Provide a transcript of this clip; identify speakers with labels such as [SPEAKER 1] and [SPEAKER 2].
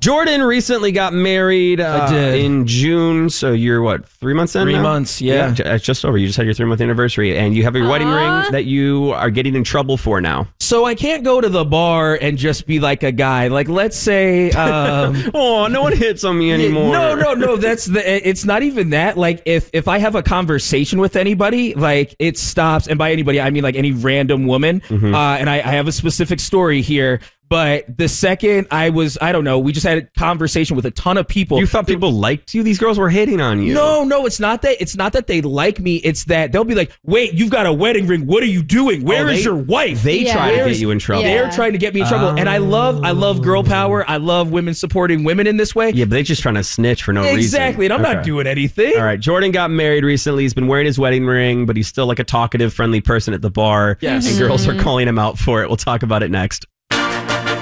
[SPEAKER 1] Jordan recently got married in June, so you're what, 3 months in
[SPEAKER 2] 3
[SPEAKER 1] now?
[SPEAKER 2] months, yeah.
[SPEAKER 1] It's just over. You just had your 3-month anniversary, and you have a wedding ring that you are getting in trouble for now.
[SPEAKER 2] So I can't go to the bar and just be like a guy. Like, let's say...
[SPEAKER 1] oh, no one hits on me anymore.
[SPEAKER 2] No. It's not even that. Like, if I have a conversation with anybody, like, it stops. And by anybody, I mean, like, any random woman. And I have a specific story here. But the second I don't know, we just had a conversation with a ton of people.
[SPEAKER 1] You thought people liked you? These girls were hating on you.
[SPEAKER 2] No, it's not that. It's not that they like me. It's that they'll be like, wait, you've got a wedding ring. What are you doing? Where is your wife?
[SPEAKER 1] They try to get you in trouble.
[SPEAKER 2] They're trying to get me in trouble. And I love girl power. I love women supporting women in this way.
[SPEAKER 1] Yeah, but they're just trying to snitch for no reason.
[SPEAKER 2] Exactly. And I'm not doing anything.
[SPEAKER 1] All right. Jordan got married recently. He's been wearing his wedding ring, but he's still like a talkative, friendly person at the bar.
[SPEAKER 2] Yes.
[SPEAKER 1] And girls are calling him out for it. We'll talk about it next.